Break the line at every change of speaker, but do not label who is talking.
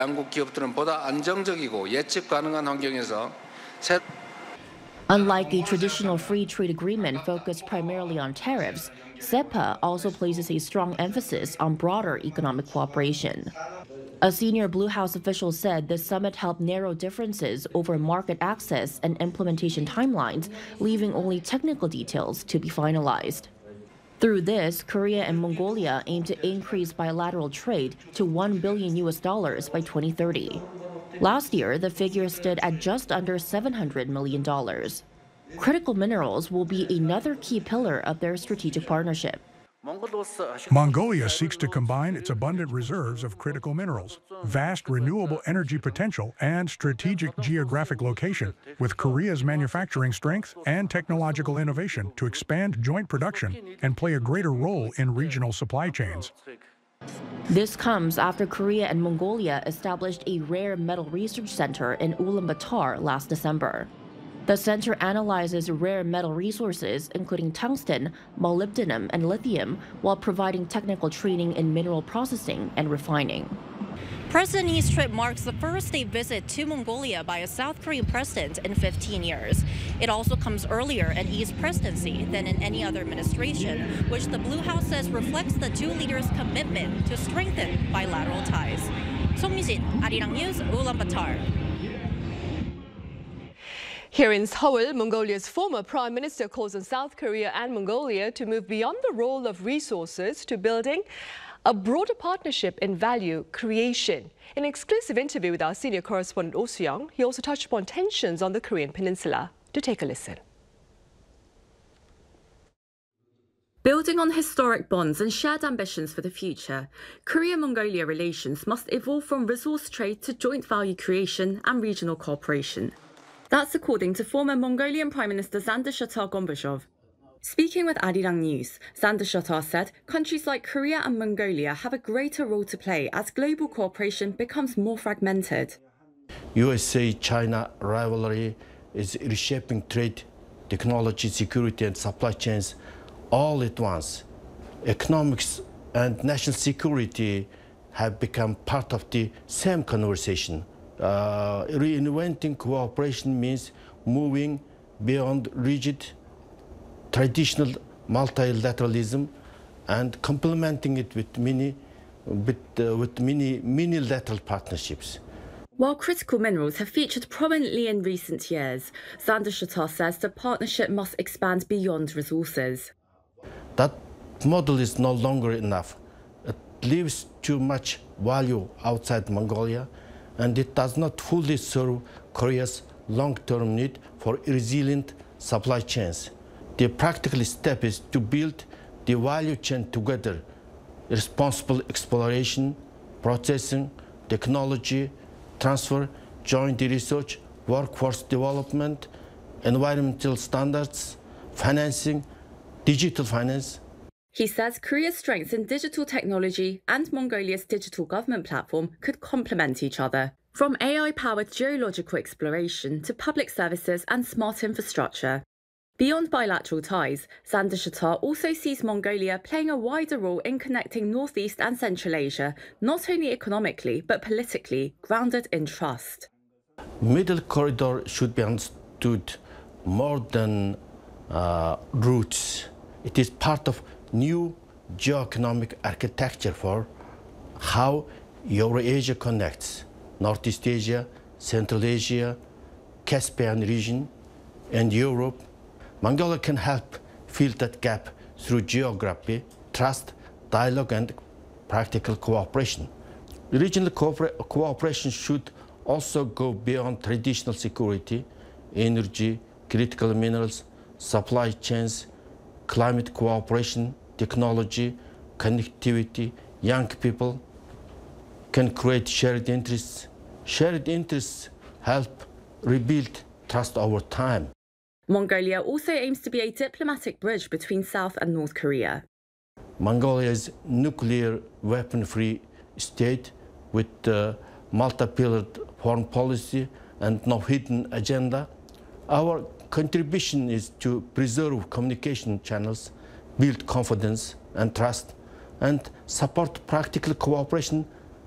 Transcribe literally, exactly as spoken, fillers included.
양국 기업들은 보다 안정적이고 예측 가능한 환경에서 새
Unlike a traditional free trade agreement focused primarily on tariffs, CEPA also places a strong emphasis on broader economic cooperation. A senior Blue House official said the summit helped narrow differences over market access and implementation timelines, leaving only technical details to be finalized. Through this, Korea and Mongolia aim to increase bilateral trade to one billion U S dollars by twenty thirty. Last year, the figure stood at just under seven hundred million dollars. Critical minerals will be another key pillar of their strategic partnership.
Mongolia seeks to combine its abundant reserves of critical minerals, vast renewable energy potential, and strategic geographic location with Korea's manufacturing strength and technological innovation to expand joint production and play a greater role in regional supply chains.
This comes after Korea and Mongolia established a rare metal research center in Ulaanbaatar last December. The center analyzes rare metal resources, including tungsten, molybdenum, and lithium, while providing technical training in mineral processing and refining.
President Lee's trip marks the first state visit to Mongolia by a South Korean president in fifteen years. It also comes earlier in Lee's presidency than in any other administration, which the Blue House says reflects the two leaders' commitment to strengthen bilateral ties. Song Mi-jin, Arirang News, Ulaanbaatar.
Here in Seoul, Mongolia's former prime minister calls on South Korea and Mongolia to move beyond the role of resources to building a broader partnership in value creation. In an exclusive interview with our senior correspondent Oh Soo-young, he also touched upon tensions on the Korean peninsula. Do take a listen.
Building on historic bonds and shared ambitions for the future, Korea-Mongolia relations must evolve from resource trade to joint value creation and regional cooperation. That's according to former Mongolian Prime Minister Zandarshatar Gombashov. Speaking with Arirang News, Zandarshatar said countries like Korea and Mongolia have a greater role to play as global cooperation becomes more fragmented.
U S A-China rivalry is reshaping trade, technology, security and supply chains all at once. Economics and national security have become part of the same conversation. Uh, reinventing cooperation means moving beyond rigid traditional multilateralism and complementing it with many, with, uh, with many unilateral partnerships.
While critical minerals have featured prominently in recent years, Zandarshatar says the partnership must expand beyond resources.
That model is no longer enough. It leaves too much value outside Mongolia, and it does not fully serve Korea's long-term need for resilient supply chains. The practical step is to build the value chain together: responsible exploration, processing, technology transfer, joint research, workforce development, environmental standards, financing, digital finance.
He says Korea's strengths in digital technology and Mongolia's digital government platform could complement each other, from A I-powered geological exploration to public services and smart infrastructure. Beyond bilateral ties, Zandarshatar also sees Mongolia playing a wider role in connecting Northeast and Central Asia, not only economically but politically, grounded in trust.
Middle corridor should be understood more than uh, routes. It is part of new geoeconomic architecture for how Eurasia connects Northeast Asia, Central Asia, Caspian region, and Europe. Mongolia can help fill that gap through geography, trust, dialogue, and practical cooperation. Regional cooper cooperation should also go beyond traditional security, energy, critical minerals, supply chains, climate cooperation, technology, connectivity. Young people can create shared interests. Shared interests help rebuild trust over time.
Mongolia also aims to be a diplomatic bridge between South and North Korea.
Mongolia is a nuclear weapon-free state with a multi-pillared foreign policy and no hidden agenda. Our contribution is to preserve communication channels, build confidence and trust, and support practical cooperation